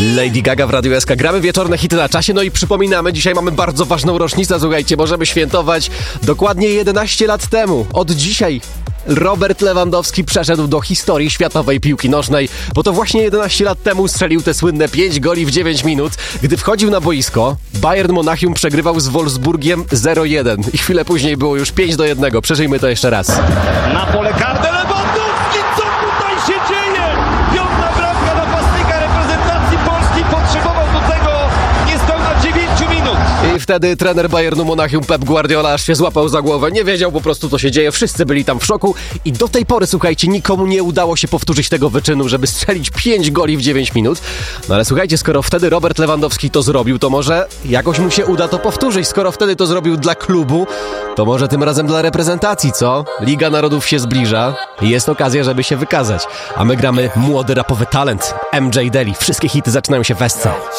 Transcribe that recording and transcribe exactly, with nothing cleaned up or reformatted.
Lady Gaga w Radiu S K. Gramy wieczorne hity na czasie, no i przypominamy, dzisiaj mamy bardzo ważną rocznicę, słuchajcie, możemy świętować dokładnie jedenaście lat temu. Od dzisiaj Robert Lewandowski przeszedł do historii światowej piłki nożnej, bo to właśnie jedenaście lat temu strzelił te słynne pięć goli w dziewięć minut. Gdy wchodził na boisko, Bayern Monachium przegrywał z Wolfsburgiem zero jeden i chwilę później było już pięć do jednego. Przeżyjmy to jeszcze raz. Na pole karne Lewandowski, co tutaj się dzieje? Piąta bramka napastnika reprezentacji Polski, potrzebował do tego niespełna dziewięć minut. I wtedy trener Bayernu Monachium Pep Guardiola aż się złapał za głowę, nie wiedział po prostu, co się dzieje, wszyscy byli tam w szoku i do tej pory, słuchajcie, nikomu nie udało się powtórzyć tego wyczynu, żeby strzelić pięć goli w dziewięć minut. No ale słuchajcie, skoro wtedy Robert Lewandowski to zrobił, to może jakoś mu się uda to powtórzyć. Skoro wtedy to zrobił dla klubu, to może tym razem dla reprezentacji, co? Liga Narodów się zbliża i jest okazja, żeby się wykazać. A my gramy młody rapowy talent M J Deli. Wszystkie hity zaczynają się w S C.